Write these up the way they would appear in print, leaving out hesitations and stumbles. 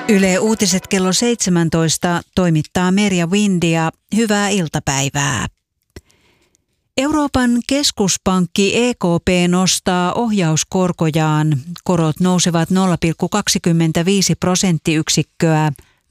Yle Uutiset kello 17 toimittaa Merja Windia. Hyvää iltapäivää. Euroopan keskuspankki EKP nostaa ohjauskorkojaan. Korot nousevat 0,25 prosenttiyksikköä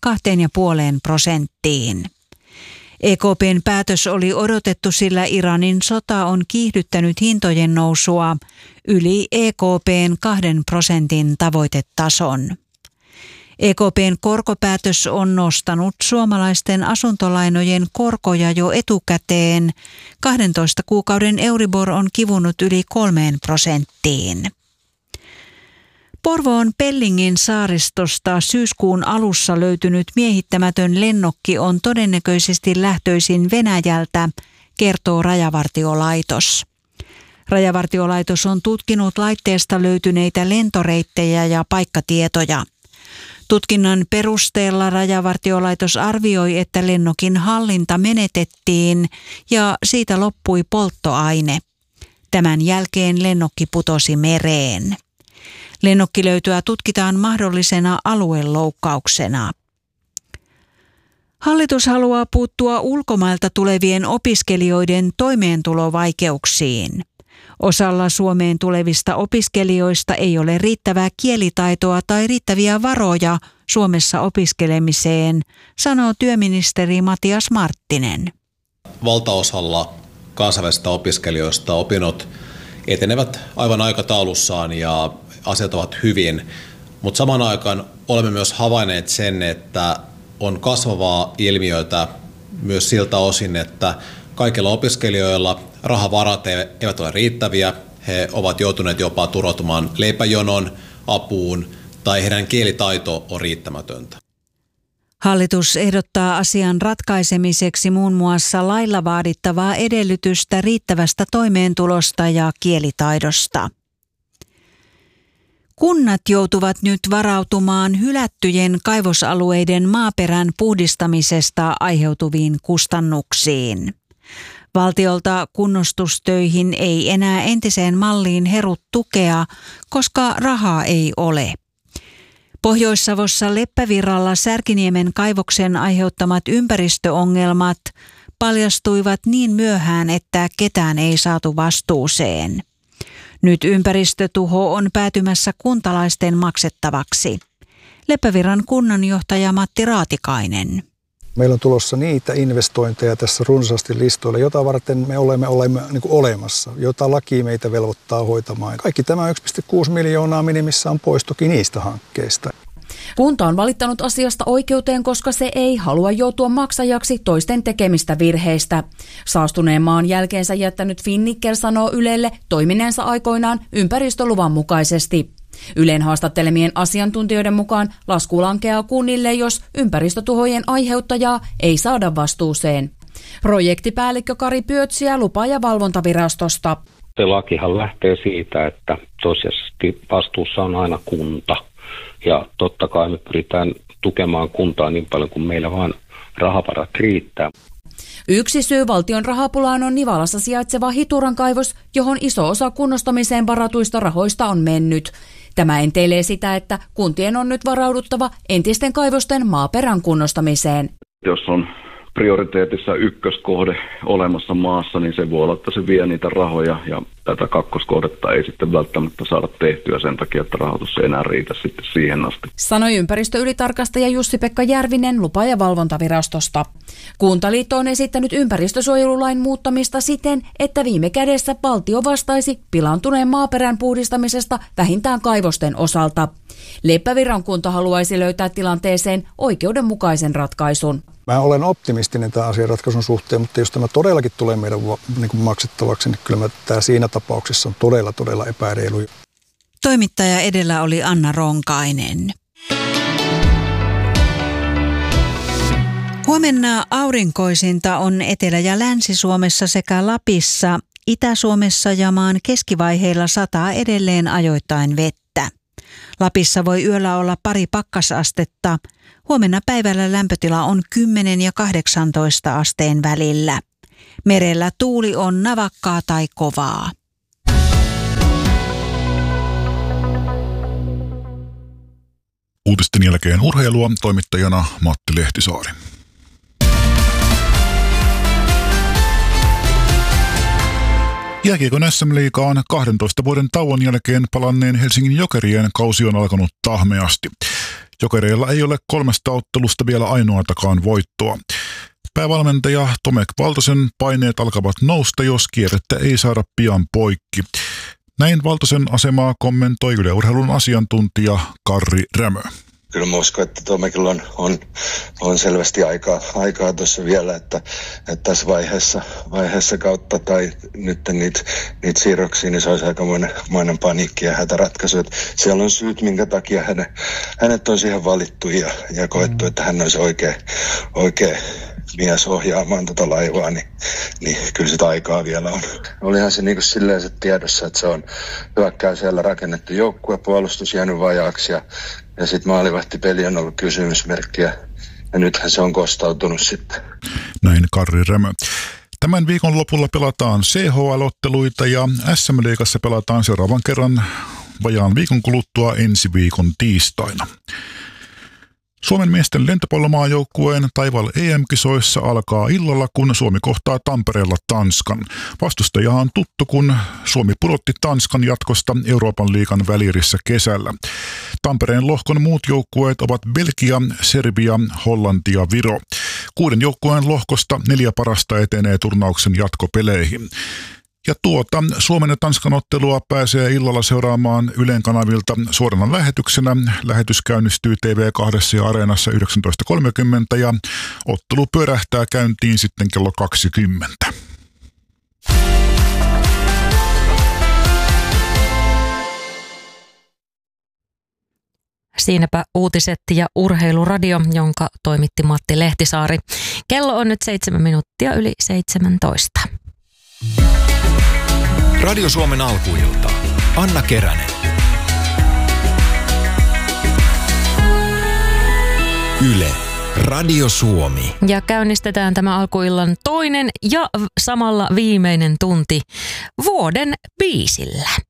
2,5%. EKP:n päätös oli odotettu, sillä Iranin sota on kiihdyttänyt hintojen nousua yli EKP:n 2% tavoitetason. EKP:n korkopäätös on nostanut suomalaisten asuntolainojen korkoja jo etukäteen. 12 kuukauden Euribor on kivunut yli 3%. Porvoon Pellingin saaristosta syyskuun alussa löytynyt miehittämätön lennokki on todennäköisesti lähtöisin Venäjältä, kertoo Rajavartiolaitos. Rajavartiolaitos on tutkinut laitteesta löytyneitä lentoreittejä ja paikkatietoja. Tutkinnan perusteella Rajavartiolaitos arvioi, että lennokin hallinta menetettiin ja siitä loppui polttoaine. Tämän jälkeen lennokki putosi mereen. Lennokkilöytöä tutkitaan mahdollisena alueloukkauksena. Hallitus haluaa puuttua ulkomailta tulevien opiskelijoiden toimeentulovaikeuksiin. Osalla Suomeen tulevista opiskelijoista ei ole riittävää kielitaitoa tai riittäviä varoja Suomessa opiskelemiseen, sanoo työministeri Matias Marttinen. Valtaosalla kansainvälisistä opiskelijoista opinnot etenevät aivan aikataulussaan ja asiat ovat hyvin, mutta samaan aikaan olemme myös havainneet sen, että on kasvavaa ilmiötä myös siltä osin, että kaikilla opiskelijoilla rahavarat eivät ole riittäviä. He ovat joutuneet jopa turvautumaan leipäjonon apuun tai heidän kielitaito on riittämätöntä. Hallitus ehdottaa asian ratkaisemiseksi muun muassa lailla vaadittavaa edellytystä riittävästä toimeentulosta ja kielitaidosta. Kunnat joutuvat nyt varautumaan hylättyjen kaivosalueiden maaperän puhdistamisesta aiheutuviin kustannuksiin. Valtiolta kunnostustöihin ei enää entiseen malliin heru tukea, koska rahaa ei ole. Pohjois-Savossa Leppävirralla Särkiniemen kaivoksen aiheuttamat ympäristöongelmat paljastuivat niin myöhään, että ketään ei saatu vastuuseen. Nyt ympäristötuho on päätymässä kuntalaisten maksettavaksi. Leppävirran kunnanjohtaja Matti Raatikainen. Meillä on tulossa niitä investointeja tässä runsaasti listoilla, jota varten me olemme niin kuin olemassa, jota laki meitä velvoittaa hoitamaan. Kaikki tämä 1,6 miljoonaa minimissään pois toki niistä hankkeista. Kunta on valittanut asiasta oikeuteen, koska se ei halua joutua maksajaksi toisten tekemistä virheistä. Saastuneen maan jälkeensä jättänyt Finnicker sanoo Ylelle toimineensa aikoinaan ympäristöluvan mukaisesti. Ylen haastattelemien asiantuntijoiden mukaan lasku lankeaa kunnille, jos ympäristötuhojen aiheuttajaa ei saada vastuuseen. Projektipäällikkö Kari Pyötsiä lupa- ja valvontavirastosta. Se lakihan lähtee siitä, että tosiasiallisesti vastuussa on aina kunta. Ja totta kai me pyritään tukemaan kuntaa niin paljon kuin meillä vaan rahavarat riittää. Yksi syy valtion rahapulaan on Nivalassa sijaitseva Hituran kaivos, johon iso osa kunnostamiseen varatuista rahoista on mennyt. Tämä enteilee sitä, että kuntien on nyt varauduttava entisten kaivosten maaperän kunnostamiseen. Jos on prioriteetissa ykköskohde olemassa maassa, niin se voi olla, että se vie niitä rahoja ja tätä kakkoskohdetta ei sitten välttämättä saada tehtyä sen takia, että rahoitus ei enää riitä sitten siihen asti. Sanoi ympäristöylitarkastaja Jussi-Pekka Järvinen lupa- ja valvontavirastosta. Kuntaliitto on esittänyt ympäristösuojelulain muuttamista siten, että viime kädessä valtio vastaisi pilaantuneen maaperän puhdistamisesta vähintään kaivosten osalta. Leppävirran kunta haluaisi löytää tilanteeseen oikeudenmukaisen ratkaisun. Mä olen optimistinen tämän asian ratkaisun suhteen, mutta jos tämä todellakin tulee meidän maksettavaksi, niin kyllä tämä siinä tapauksessa on todella epäreilu. Toimittaja edellä oli Anna Ronkainen. Huomenna aurinkoisinta on Etelä- ja Länsi-Suomessa sekä Lapissa. Itä-Suomessa ja maan keskivaiheilla sataa edelleen ajoittain vettä. Lapissa voi yöllä olla pari pakkasastetta. Huomenna päivällä lämpötila on 10 ja 18 asteen välillä. Merellä tuuli on navakkaa tai kovaa. Uutisten jälkeen urheilua, toimittajana Matti Lehtisaari. Jääkiekon SM-liigaan 12 vuoden tauon jälkeen palanneen Helsingin Jokerien kausi on alkanut tahmeasti. Jokereilla ei ole 3 ottelusta vielä ainoatakaan voittoa. Päävalmentaja Tomek Valtosen paineet alkavat nousta, jos kierrettä ei saada pian poikki. Näin Valtosen asemaa kommentoi Yle Urheilun asiantuntija Karri Rämö. Kyllä mä uskon, että Tomekilla on selvästi aikaa tuossa vielä, että tässä vaiheessa kautta tai nyt niitä siirroksia, niin se olisi aikamoinen paniikki ja hätäratkaisu. Että siellä on syyt, minkä takia hänet on siihen valittu ja koettu, että hän olisi oikea mies ohjaamaan tuota laivaa, niin kyllä sitä aikaa vielä on. Olihan se niin kuin silleen se tiedossa, että se on hyökkäyksellä rakennettu joukkue, puolustus jäänyt vajaaksi ja sitten maalivahtipeli on ollut kysymysmerkkiä ja nythän se on kostautunut sitten. Näin Karri Rämö. Tämän viikon lopulla pelataan CHL-otteluita ja SM-liigassa pelataan seuraavan kerran vajaan viikon kuluttua ensi viikon tiistaina. Suomen miesten lentopallomaajoukkueen Taival EM-kisoissa alkaa illalla, kun Suomi kohtaa Tampereella Tanskan. Vastustaja on tuttu, kun Suomi pudotti Tanskan jatkosta Euroopan liigan välierissä kesällä. Tampereen lohkon muut joukkueet ovat Belgia, Serbia, Hollanti ja Viro. 6 joukkueen lohkosta 4 parasta etenee turnauksen jatkopeleihin. Ja Suomen ja Tanskan ottelua pääsee illalla seuraamaan Ylen kanavilta suorana lähetyksenä. Lähetys käynnistyy TV2 ja Areenassa 19.30 ja ottelu pyörähtää käyntiin sitten kello 20. Siinäpä uutiset ja urheiluradio, jonka toimitti Matti Lehtisaari. Kello on nyt 7 minuuttia yli 17. Radio Suomen alkuilta. Anna Keränen. Yle. Radio Suomi. Ja käynnistetään tämä alkuillan toinen ja samalla viimeinen tunti vuoden biisillä.